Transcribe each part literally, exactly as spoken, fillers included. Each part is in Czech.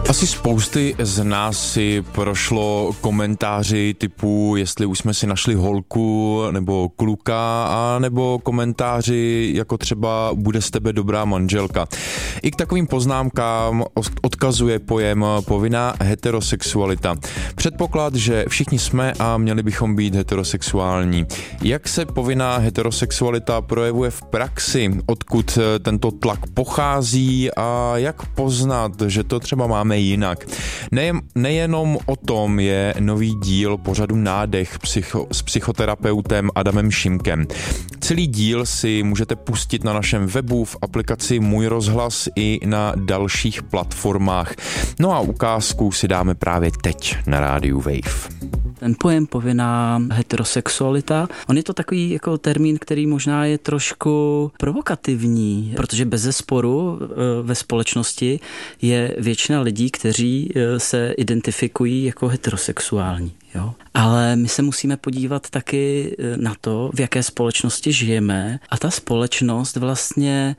Asi spousty z nás si prošlo komentáři typu, jestli už jsme si našli holku nebo kluka, a nebo komentáři jako třeba bude z tebe dobrá manželka. I k takovým poznámkám odkazuje pojem povinná heterosexualita. Předpoklad, že všichni jsme a měli bychom být heterosexuální. Jak se povinná heterosexualita projevuje v praxi? Odkud tento tlak pochází a jak poznat, že to třeba máme jinak? Nejen, nejenom o tom je nový díl pořadu Nádech psycho, s psychoterapeutem Adamem Šimkem. Celý díl si můžete pustit na našem webu, v aplikaci Můj rozhlas i na dalších platformách. No a ukázku si dáme právě teď na rádiu Wave. Ten pojem povinná heterosexualita, on je to takový jako termín, který možná je trošku provokativní, protože bezesporu ve společnosti je většina lidí, kteří se identifikují jako heterosexuální. Jo? Ale my se musíme podívat taky na to, v jaké společnosti žijeme, a ta společnost vlastně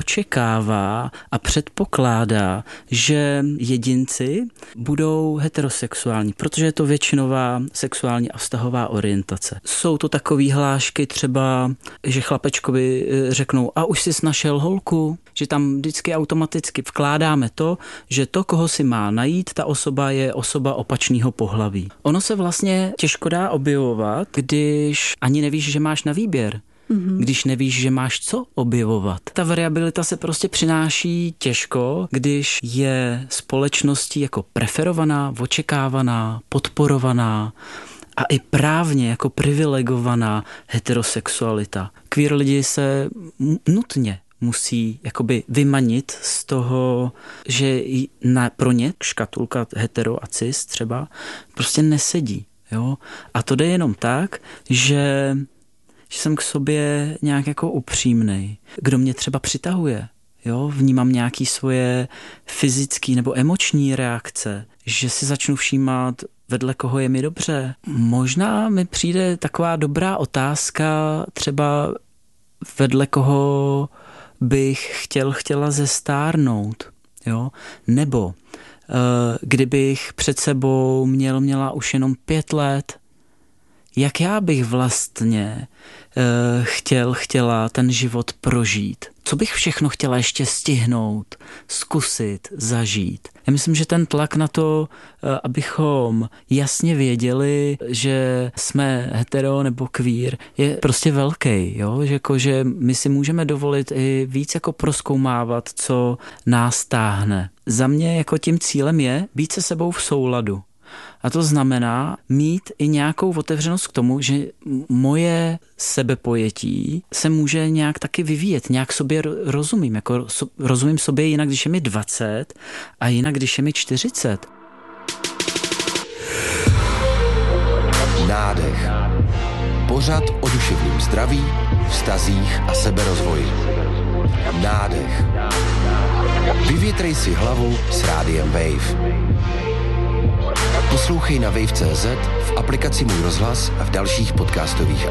očekává a předpokládá, že jedinci budou heterosexuální, protože je to většinová sexuální a vztahová orientace. Jsou to takové hlášky třeba, že chlapečkovi řeknou, a už jsi našel holku, že tam vždycky automaticky vkládáme to, že to, koho si má najít, ta osoba je osoba opačného pohlaví. Ono se vlastně těžko dá objevovat, když ani nevíš, že máš na výběr. Mm-hmm. Když nevíš, že máš co objevovat. Ta variabilita se prostě přináší těžko, když je společností jako preferovaná, očekávaná, podporovaná a i právně jako privilegovaná heterosexualita. Queer lidi se nutně musí jakoby vymanit z toho, že na, pro ně škatulka hetero a cis třeba prostě nesedí. Jo? A to jde jenom tak, že že jsem k sobě nějak jako upřímnej. Kdo mě třeba přitahuje, jo? Vnímám nějaký svoje fyzické nebo emoční reakce, že si začnu všímat, vedle koho je mi dobře. Možná mi přijde taková dobrá otázka, třeba vedle koho bych chtěl, chtěla zestárnout, jo? Nebo uh, kdybych před sebou měl, měla už jenom pět let, jak já bych vlastně uh, chtěl, chtěla ten život prožít? Co bych všechno chtěla ještě stihnout, zkusit, zažít? Já myslím, že ten tlak na to, uh, abychom jasně věděli, že jsme hetero nebo queer, je prostě velký, jo? Že, jako, že my si můžeme dovolit i víc jako prozkoumávat, co nás táhne. Za mě jako tím cílem je být se sebou v souladu. A to znamená mít i nějakou otevřenost k tomu, že moje sebepojetí se může nějak taky vyvíjet, nějak sobě rozumím. Jako rozumím sobě jinak, když je mi dvacet a jinak, když je mi čtyřicet. Nádech. Pořad o duševním zdraví, vztazích a seberozvoji. Nádech. Vyvětrej si hlavu s rádiem Wave. Poslouchej na wave tečka cé zet, v aplikaci Můj rozhlas a v dalších podcastových